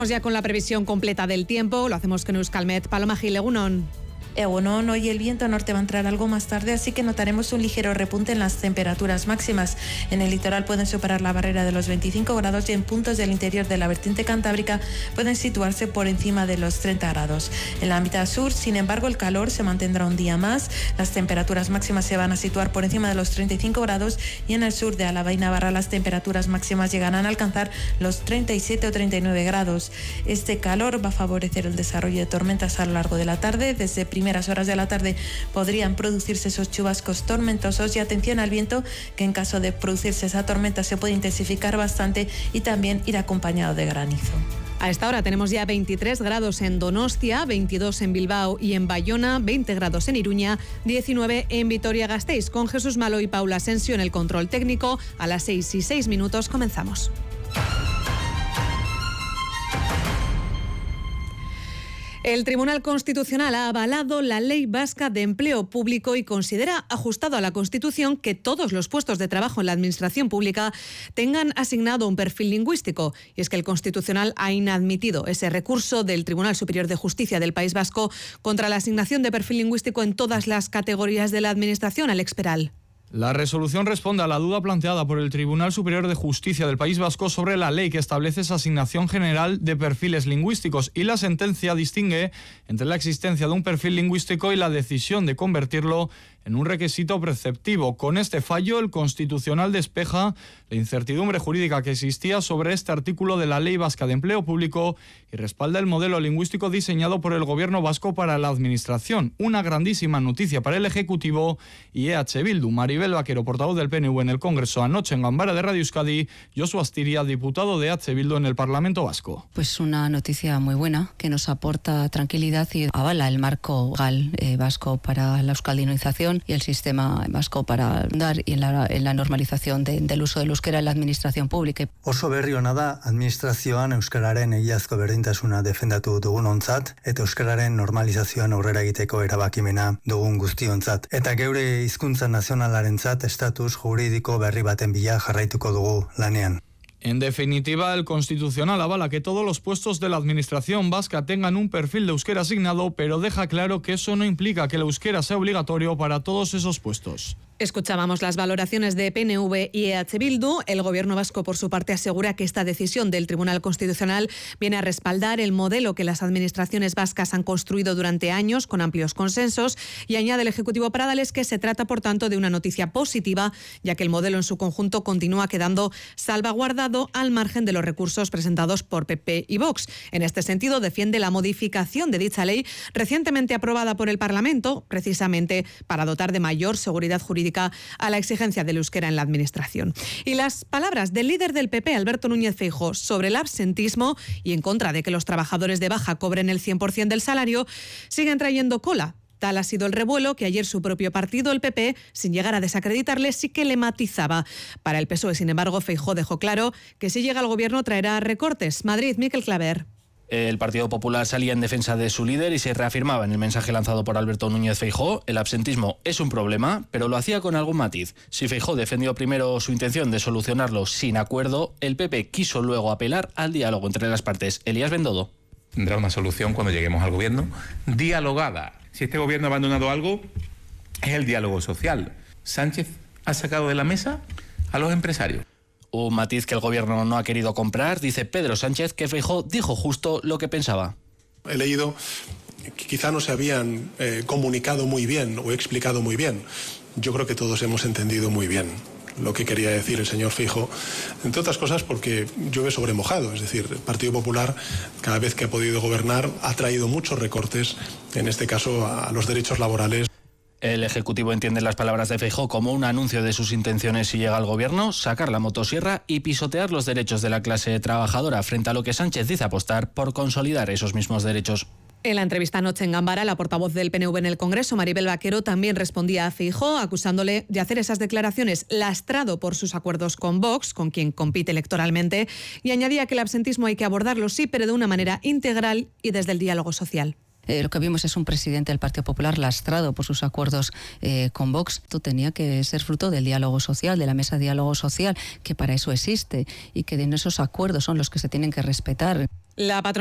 Ya con la previsión completa del tiempo, lo hacemos con Euskalmet. Paloma Gil, egunon. Egunon, hoy el viento norte va a entrar algo más tarde, así que notaremos un ligero repunte en las temperaturas máximas. En el litoral pueden superar la barrera de los 25 grados y en puntos del interior de la vertiente cantábrica pueden situarse por encima de los 30 grados. En la mitad sur, sin embargo, el calor se mantendrá un día más. Las temperaturas máximas se van a situar por encima de los 35 grados y en el sur de Álava y Navarra las temperaturas máximas llegarán a alcanzar los 37 o 39 grados. Este calor va a favorecer el desarrollo de tormentas a lo largo de la tarde. Desde primeras horas de la tarde podrían producirse esos chubascos tormentosos y atención al viento, que en caso de producirse esa tormenta se puede intensificar bastante y también ir acompañado de granizo. A esta hora tenemos ya 23 grados en Donostia, 22 en Bilbao y en Bayona, 20 grados en Iruña, 19 en Vitoria-Gasteiz. Con Jesús Malo y Paula Asensio en el control técnico. A las 6:06 comenzamos. El Tribunal Constitucional ha avalado la Ley Vasca de Empleo Público y considera ajustado a la Constitución que todos los puestos de trabajo en la Administración Pública tengan asignado un perfil lingüístico. Y es que el Constitucional ha inadmitido ese recurso del Tribunal Superior de Justicia del País Vasco contra la asignación de perfil lingüístico en todas las categorías de la Administración. Alex Peral. La resolución responde a la duda planteada por el Tribunal Superior de Justicia del País Vasco sobre la ley que establece esa asignación general de perfiles lingüísticos, y la sentencia distingue entre la existencia de un perfil lingüístico y la decisión de convertirlo en un requisito preceptivo. Con este fallo, el Constitucional despeja la incertidumbre jurídica que existía sobre este artículo de la Ley Vasca de Empleo Público y respalda el modelo lingüístico diseñado por el Gobierno vasco para la Administración. Una grandísima noticia para el Ejecutivo y EH Bildu. Maribel Vaquero, portavoz del PNV en el Congreso, anoche en Gambara de Radio Euskadi. Josu Astiria, diputado de EH Bildu en el Parlamento Vasco. Pues una noticia muy buena que nos aporta tranquilidad y avala el marco legal vasco para la euskaldinización y el sistema vasco para dar y en la normalización del uso del euskera en la administración pública. Oso berri ona da administrazioan euskararen egiazko berdintasuna defendatu dugunontzat eta euskararen normalizazioan aurrera egiteko erabakimena dugun guztiontzat. Eta geure hizkuntza nazionalarentzat estatus juridiko berri baten bila jarraituko dugu lanean. En definitiva, el Constitucional avala que todos los puestos de la Administración vasca tengan un perfil de euskera asignado, pero deja claro que eso no implica que el euskera sea obligatorio para todos esos puestos. Escuchábamos las valoraciones de PNV y EH Bildu. El Gobierno vasco, por su parte, asegura que esta decisión del Tribunal Constitucional viene a respaldar el modelo que las administraciones vascas han construido durante años con amplios consensos, y añade el Ejecutivo Pradales que se trata, por tanto, de una noticia positiva, ya que el modelo en su conjunto continúa quedando salvaguardado al margen de los recursos presentados por PP y Vox. En este sentido, defiende la modificación de dicha ley recientemente aprobada por el Parlamento, precisamente para dotar de mayor seguridad jurídica a la exigencia del euskera en la Administración. Y las palabras del líder del PP, Alberto Núñez Feijóo, sobre el absentismo y en contra de que los trabajadores de baja cobren el 100% del salario, siguen trayendo cola. Tal ha sido el revuelo que ayer su propio partido, el PP, sin llegar a desacreditarle, sí que le matizaba. Para el PSOE, sin embargo, Feijóo dejó claro que si llega al gobierno traerá recortes. Madrid, Miquel Claver. El Partido Popular salía en defensa de su líder y se reafirmaba en el mensaje lanzado por Alberto Núñez Feijóo. El absentismo es un problema, pero lo hacía con algún matiz. Si Feijóo defendió primero su intención de solucionarlo sin acuerdo, el PP quiso luego apelar al diálogo entre las partes. Elías Bendodo. Tendrá una solución cuando lleguemos al gobierno, dialogada. Si este gobierno ha abandonado algo, es el diálogo social. Sánchez ha sacado de la mesa a los empresarios. Un matiz que el gobierno no ha querido comprar. Dice Pedro Sánchez que Feijóo dijo justo lo que pensaba. He leído que quizá no se habían comunicado muy bien o explicado muy bien. Yo creo que todos hemos entendido muy bien lo que quería decir el señor Feijóo, entre otras cosas porque llueve sobre mojado. Es decir, el Partido Popular, cada vez que ha podido gobernar, ha traído muchos recortes, en este caso a los derechos laborales. El Ejecutivo entiende las palabras de Feijóo como un anuncio de sus intenciones si llega al gobierno, sacar la motosierra y pisotear los derechos de la clase trabajadora, frente a lo que Sánchez dice apostar por consolidar esos mismos derechos. En la entrevista anoche en Gambara, la portavoz del PNV en el Congreso, Maribel Vaquero, también respondía a Feijóo, acusándole de hacer esas declaraciones lastrado por sus acuerdos con Vox, con quien compite electoralmente, y añadía que el absentismo hay que abordarlo, sí, pero de una manera integral y desde el diálogo social. Lo que vimos es un presidente del Partido Popular lastrado por sus acuerdos con Vox. Esto tenía que ser fruto del diálogo social, de la mesa de diálogo social, que para eso existe y que en esos acuerdos son los que se tienen que respetar. La